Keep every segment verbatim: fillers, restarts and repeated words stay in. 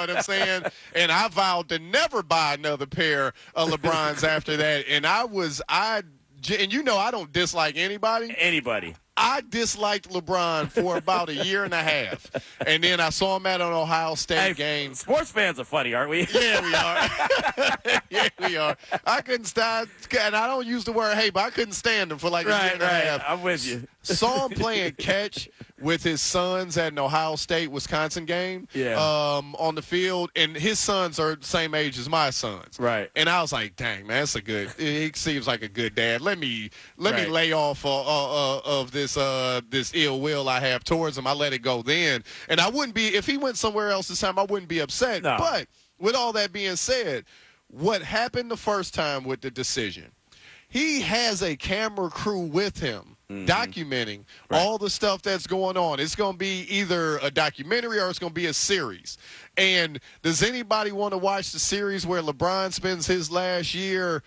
what I'm saying? And I vowed to never buy another pair of LeBrons after that. And I was, I, and you know I don't dislike anybody. Anybody. I disliked LeBron for about a year and a half. And then I saw him at an Ohio State hey, game. Sports fans are funny, aren't we? Yeah, we are. yeah, we are. I couldn't stand, and I don't use the word hate, but I couldn't stand him for like right, a year and right. a half. I'm with you. Saw him playing catch with his sons at an Ohio State-Wisconsin game yeah. um, on the field, and his sons are the same age as my sons. Right. And I was like, dang, man, that's a good – he seems like a good dad. Let me let right. me lay off uh, uh, uh, of this uh, this ill will I have towards him. I let it go then. And I wouldn't be – if he went somewhere else this time, I wouldn't be upset. No. But with all that being said, what happened the first time with the decision, he has a camera crew with him. Mm-hmm. Documenting right. all the stuff that's going on. It's going to be either a documentary or it's going to be a series. And does anybody want to watch the series where LeBron spends his last year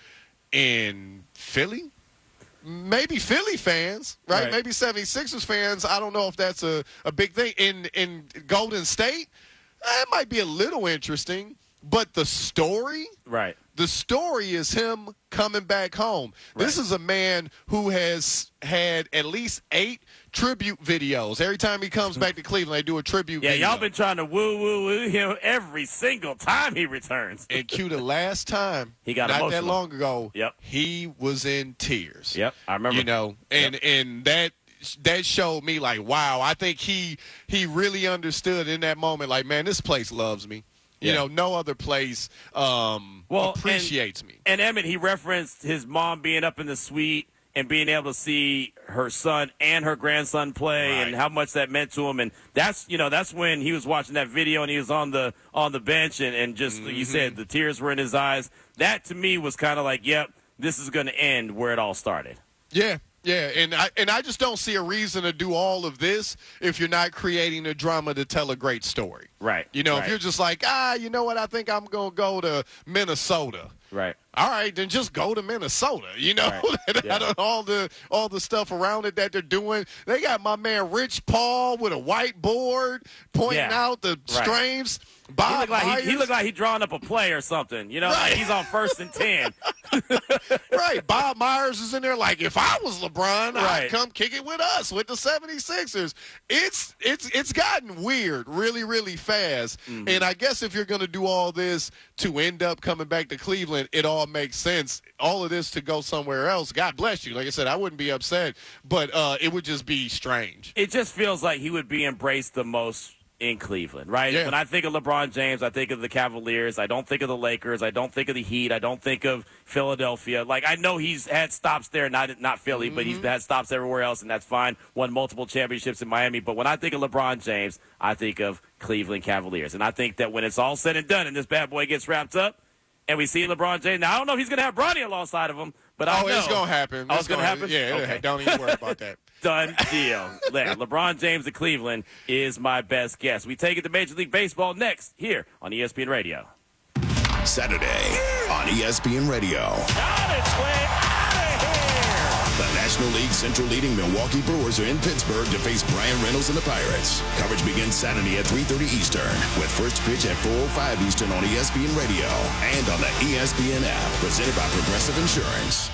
in Philly? Maybe Philly fans, right? right? Maybe seventy-sixers fans. I don't know if that's a, a big thing. In, in Golden State, it might be a little interesting. But the story, right? The story is him coming back home. Right. This is a man who has had at least eight tribute videos. Every time he comes back to Cleveland, they do a tribute yeah, video. Yeah, y'all been trying to woo-woo-woo him every single time he returns. And Q, the last time, he got not emotional. that long ago, yep. he was in tears. Yep, I remember. You know, and, yep. and that that showed me, like, wow, I think he he really understood in that moment, like, man, this place loves me. You yeah. know, no other place um, well, appreciates and, me. And Emmett, he referenced his mom being up in the suite and being able to see her son and her grandson play right. and how much that meant to him. And that's, you know, that's when he was watching that video and he was on the on the bench and, and just, mm-hmm. you said, the tears were in his eyes. That, to me, was kind of like, yep, this is going to end where it all started. Yeah. Yeah, and I and I just don't see a reason to do all of this if you're not creating a drama to tell a great story. Right. You know, right. if you're just like, ah, you know what, I think I'm going to go to Minnesota. Right. All right, then just go to Minnesota. You know, right. yeah. all the all the stuff around it that they're doing. They got my man Rich Paul with a whiteboard pointing yeah. out the right. strings. Bob he looked like Myers. he, he looked like he drawing up a play or something. You know, right. like he's on first and ten. Right. Bob Myers is in there like, if I was LeBron, right. I'd come kick it with us, with the seventy-sixers. It's it's it's gotten weird really, really fast. Mm-hmm. And I guess if you're going to do all this to end up coming back to Cleveland, it all makes sense. All of this to go somewhere else, God bless you. Like I said, I wouldn't be upset, but uh, it would just be strange. It just feels like he would be embraced the most in Cleveland, right? Yeah. When I think of LeBron James, I think of the Cavaliers. I don't think of the Lakers. I don't think of the Heat. I don't think of Philadelphia. Like, I know he's had stops there, not not Philly, mm-hmm. but he's had stops everywhere else, and that's fine. Won multiple championships in Miami. But when I think of LeBron James, I think of Cleveland Cavaliers. And I think that when it's all said and done and this bad boy gets wrapped up and we see LeBron James, now I don't know if he's going to have Bronny alongside of him, but I oh, know. it's going to happen. Oh, it's going to happen? Yeah, okay. Don't even worry about that. Done deal. There. LeBron James of Cleveland is my best guess. We take it to Major League Baseball next here on E S P N Radio. Saturday on E S P N Radio. Got its way out of here. The National League Central leading Milwaukee Brewers are in Pittsburgh to face Brian Reynolds and the Pirates. Coverage begins Saturday at three thirty Eastern with first pitch at four oh five Eastern on E S P N Radio and on the E S P N app presented by Progressive Insurance.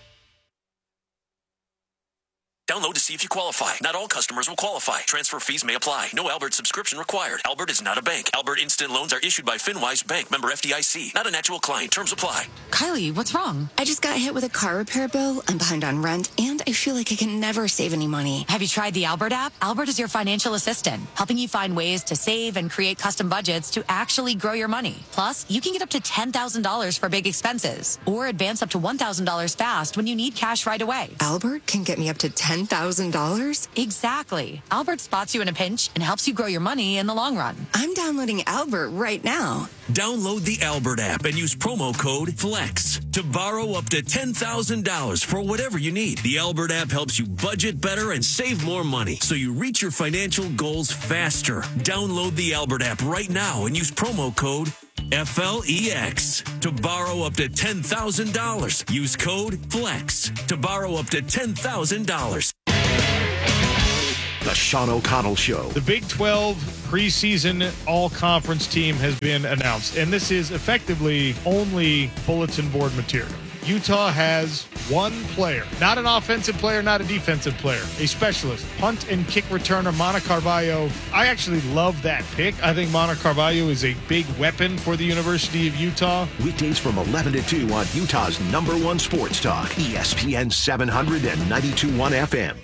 Download to see if you qualify. Not all customers will qualify. Transfer fees may apply. No Albert subscription required. Albert is not a bank. Albert Instant Loans are issued by FinWise Bank, member F D I C. Not an actual client. Terms apply. Kylie, what's wrong? I just got hit with a car repair bill. I'm behind on rent, and I feel like I can never save any money. Have you tried the Albert app? Albert is your financial assistant, helping you find ways to save and create custom budgets to actually grow your money. Plus, you can get up to ten thousand dollars for big expenses, or advance up to one thousand dollars fast when you need cash right away. Albert can get me up to ten thousand dollars? Exactly. Albert spots you in a pinch and helps you grow your money in the long run. I'm downloading Albert right now. Download the Albert app and use promo code FLEX to borrow up to ten thousand dollars for whatever you need. The Albert app helps you budget better and save more money so you reach your financial goals faster. Download the Albert app right now and use promo code F L E X to borrow up to ten thousand dollars. Use code FLEX to borrow up to ten thousand dollars. The Sean O'Connell Show. The Big twelve preseason all-conference team has been announced, and this is effectively only bulletin board material. Utah has one player, not an offensive player, not a defensive player, a specialist, punt and kick returner, Mana Carvalho. I actually love that pick. I think Mana Carvalho is a big weapon for the University of Utah. Weekdays from eleven to two on Utah's number one sports talk, E S P N seven hundred and ninety-two point one F M.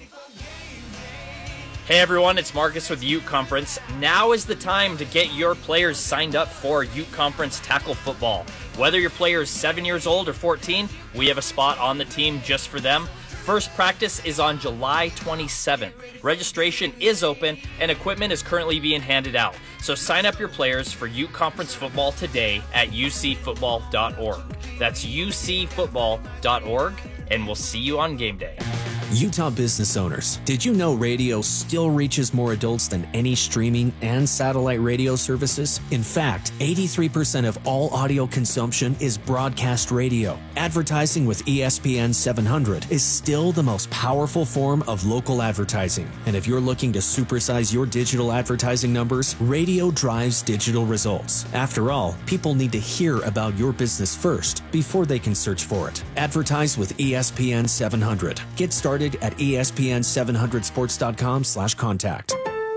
Hey everyone, it's Marcus with Ute Conference. Now is the time to get your players signed up for Ute Conference Tackle Football. Whether your player is seven years old or fourteen, we have a spot on the team just for them. First practice is on July twenty-seventh. Registration is open and equipment is currently being handed out. So sign up your players for Ute Conference Football today at u c football dot org. That's u c football dot org, and we'll see you on game day. Utah business owners, did you know radio still reaches more adults than any streaming and satellite radio services? In fact, eighty-three percent of all audio consumption is broadcast radio. Advertising with E S P N seven hundred is still the most powerful form of local advertising. And if you're looking to supersize your digital advertising numbers, radio drives digital results. After all, people need to hear about your business first before they can search for it. Advertise with E S P N seven hundred. Get started at E S P N seven hundred sports dot com slash contact.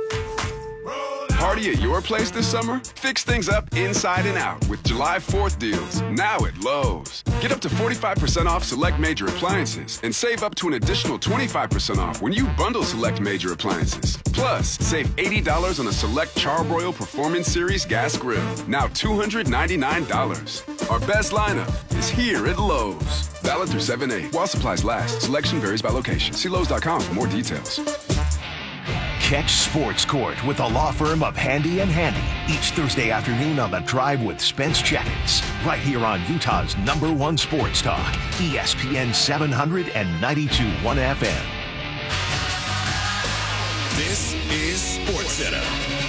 Party at your place this summer? Fix things up inside and out with July fourth deals, now at Lowe's. Get up to forty-five percent off select major appliances and save up to an additional twenty-five percent off when you bundle select major appliances. Plus, save eighty dollars on a select Charbroil Performance Series gas grill, now two hundred ninety-nine dollars. Our best lineup is here at Lowe's. Valid through seven eight while supplies last. Selection varies by location. See Lowe's dot com for more details. Catch Sports Court with the law firm of Handy and Handy each Thursday afternoon on The Drive with Spence Jennings, right here on Utah's number one sports talk, E S P N seven hundred and ninety-two point one F M. This is Sports Center.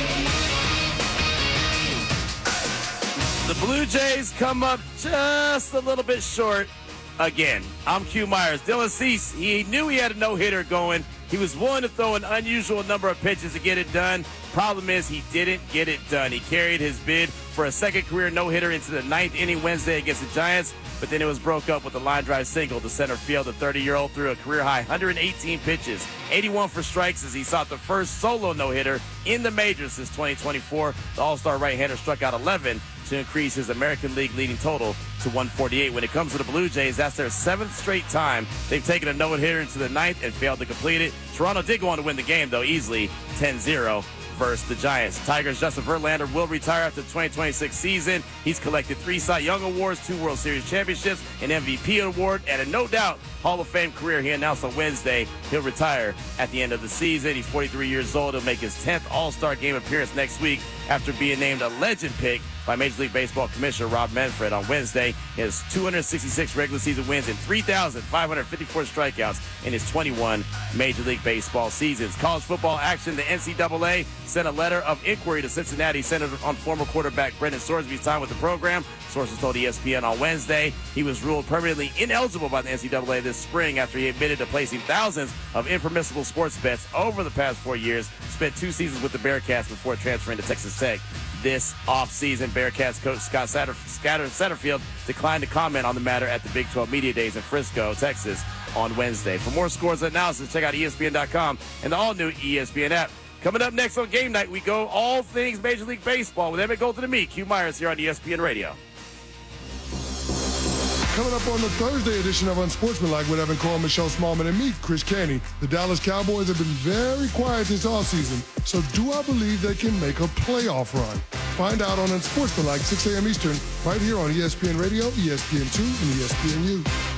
The Blue Jays come up just a little bit short again. I'm Q Myers. Dylan Cease, he knew he had a no-hitter going. He was willing to throw an unusual number of pitches to get it done. Problem is, he didn't get it done. He carried his bid for a second career no-hitter into the ninth inning Wednesday against the Giants, but then it was broke up with a line drive single to center field. The thirty-year-old threw a career-high one hundred eighteen pitches, eighty-one for strikes as he sought the first solo no-hitter in the majors since twenty twenty-four. The All-Star right-hander struck out eleven to increase his American League leading total to one forty-eight. When it comes to the Blue Jays, that's their seventh straight time they've taken a no-hitter into the ninth and failed to complete it. Toronto did go on to win the game, though, easily ten zero. Versus the Giants. Tigers' Justin Verlander will retire after the twenty twenty-six season. He's collected three Cy Young Awards, two World Series championships, an M V P award, and a no-doubt Hall of Fame career. He announced on Wednesday he'll retire at the end of the season. He's forty-three years old. He'll make his tenth All-Star Game appearance next week after being named a legend pick by Major League Baseball Commissioner Rob Manfred on Wednesday. He has two hundred sixty-six regular season wins and three thousand five hundred fifty-four strikeouts in his twenty-one Major League Baseball seasons. College football action, the N C double A sent a letter of inquiry to Cincinnati centered on former quarterback Brendan Sorsby's time with the program. Sources told E S P N on Wednesday he was ruled permanently ineligible by the N C double A this spring after he admitted to placing thousands of impermissible sports bets over the past four years, spent two seasons with the Bearcats before transferring to Texas Tech. This offseason, Bearcats coach Scott Satterfield declined to comment on the matter at the Big twelve Media Days in Frisco, Texas on Wednesday. For more scores and analysis, check out E S P N dot com and the all-new E S P N app. Coming up next on Game Night, we go all things Major League Baseball with Emmett Golden and me, Q Myers, here on E S P N Radio. Coming up on the Thursday edition of Unsportsmanlike with Evan Cole, Michelle Smallman, and me, Chris Caney. The Dallas Cowboys have been very quiet this offseason, so do I believe they can make a playoff run? Find out on Unsportsmanlike, six a.m. Eastern, right here on E S P N Radio, E S P N two, and E S P N U.